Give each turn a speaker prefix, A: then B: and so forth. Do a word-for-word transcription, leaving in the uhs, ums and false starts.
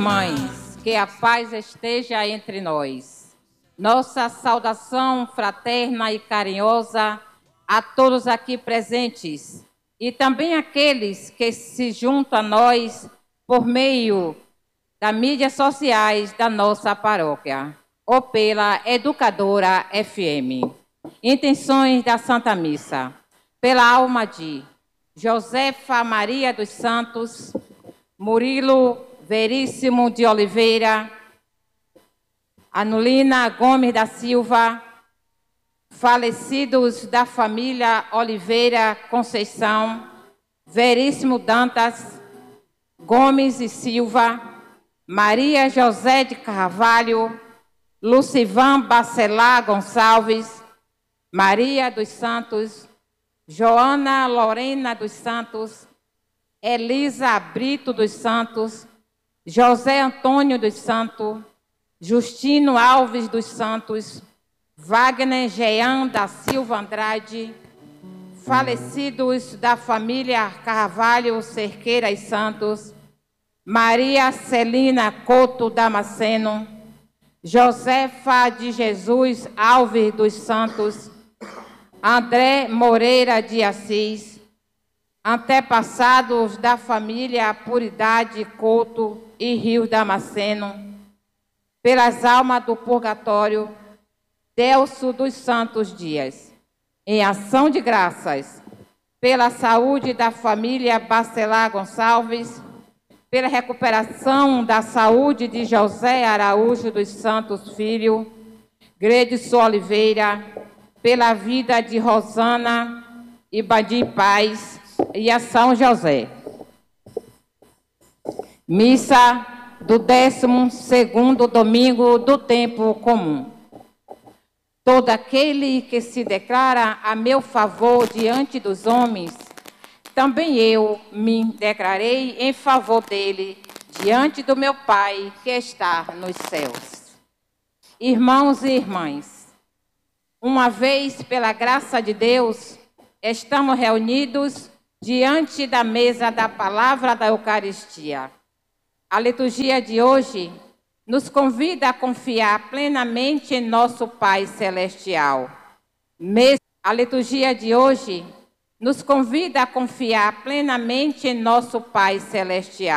A: irmãs, que a paz esteja entre nós. Nossa saudação fraterna e carinhosa a todos aqui presentes e também aqueles que se juntam a nós por meio das mídias sociais da nossa paróquia ou pela Educadora F M. Intenções da Santa Missa. Pela alma de Josefa Maria dos Santos, Murilo Veríssimo de Oliveira, Anulina Gomes da Silva, falecidos da família Oliveira Conceição, Veríssimo Dantas, Gomes e Silva, Maria José de Carvalho, Lucivan Bacelar Gonçalves, Maria dos Santos, Joana Lorena dos Santos, Elisa Brito dos Santos, José Antônio dos Santos, Justino Alves dos Santos, Wagner Jean da Silva Andrade, falecidos da família Carvalho Cerqueira e Santos, Maria Celina Couto Damasceno, Josefa de Jesus Alves dos Santos, André Moreira de Assis, antepassados da família Puridade Couto e Rio Damasceno, pelas almas do purgatório, Delso dos Santos Dias, em ação de graças, pela saúde da família Bacelar Gonçalves, pela recuperação da saúde de José Araújo dos Santos Filho, Gredson Oliveira, pela vida de Rosana e Badir Paz e a São José. Missa do décimo segundo domingo do tempo comum. Todo aquele que se declara a meu favor diante dos homens, também eu me declarei em favor dele diante do meu Pai que está nos céus. Irmãos e irmãs, uma vez pela graça de Deus, estamos reunidos diante da mesa da palavra da Eucaristia. A liturgia de hoje nos convida a confiar plenamente em nosso Pai Celestial. A liturgia de hoje nos convida a confiar plenamente em nosso Pai Celestial.